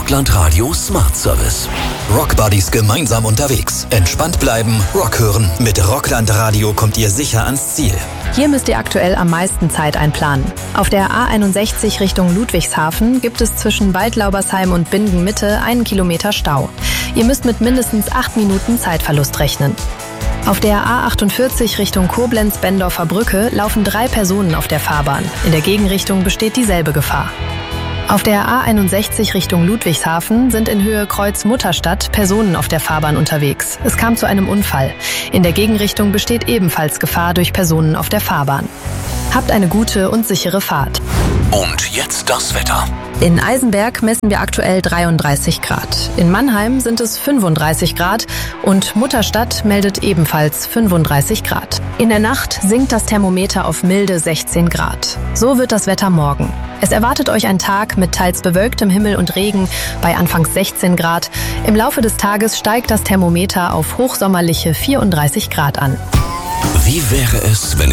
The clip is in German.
Rockland Radio Smart Service. Rockbuddies gemeinsam unterwegs. Entspannt bleiben, Rock hören. Mit Rockland Radio kommt ihr sicher ans Ziel. Hier müsst ihr aktuell am meisten Zeit einplanen. Auf der A61 Richtung Ludwigshafen gibt es zwischen Waldlaubersheim und Bingen-Mitte 1 Kilometer Stau. Ihr müsst mit mindestens 8 Minuten Zeitverlust rechnen. Auf der A48 Richtung Koblenz-Bendorfer Brücke laufen 3 Personen auf der Fahrbahn. In der Gegenrichtung besteht dieselbe Gefahr. Auf der A61 Richtung Ludwigshafen sind in Höhe Kreuz-Mutterstadt Personen auf der Fahrbahn unterwegs. Es kam zu einem Unfall. In der Gegenrichtung besteht ebenfalls Gefahr durch Personen auf der Fahrbahn. Habt eine gute und sichere Fahrt. Und jetzt das Wetter. In Eisenberg messen wir aktuell 33 Grad. In Mannheim sind es 35 Grad und Mutterstadt meldet ebenfalls 35 Grad. In der Nacht sinkt das Thermometer auf milde 16 Grad. So wird das Wetter morgen. Es erwartet euch ein Tag mit teils bewölktem Himmel und Regen bei anfangs 16 Grad. Im Laufe des Tages steigt das Thermometer auf hochsommerliche 34 Grad an. Wie wäre es, wenn